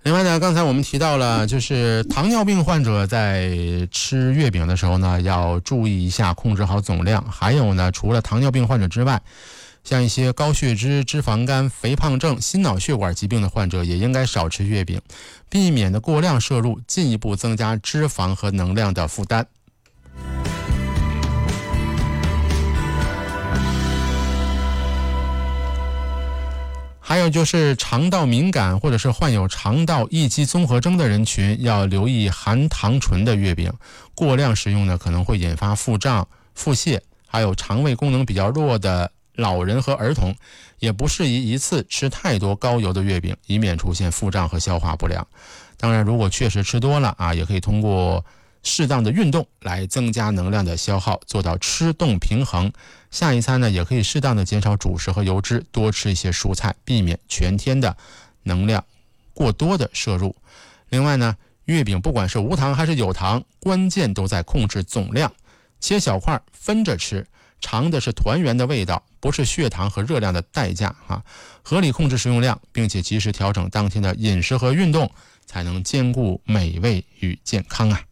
另外呢，刚才我们提到了，就是糖尿病患者在吃月饼的时候呢，要注意一下，控制好总量。还有呢，除了糖尿病患者之外，像一些高血脂、脂肪肝、肥胖症、心脑血管疾病的患者也应该少吃月饼，避免的过量摄入进一步增加脂肪和能量的负担。还有就是肠道敏感或者是患有肠道易激综合征的人群要留意含糖醇的月饼，过量食用呢可能会引发腹胀、腹泻，还有肠胃功能比较弱的老人和儿童也不适宜一次吃太多高油的月饼，以免出现腹胀和消化不良。当然如果确实吃多了也可以通过适当的运动来增加能量的消耗，做到吃动平衡。下一餐呢也可以适当的减少主食和油脂，多吃一些蔬菜，避免全天的能量过多的摄入。另外呢，月饼不管是无糖还是有糖，关键都在控制总量，切小块分着吃，尝的是团圆的味道，不是血糖和热量的代价合理控制食用量，并且及时调整当天的饮食和运动，才能兼顾美味与健康